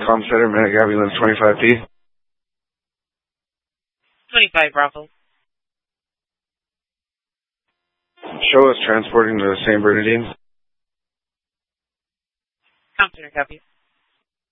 Com Center, Manic Ambulance 25P. 25 Bravo. Show us transporting to St. Bernardine. Com Center, copy.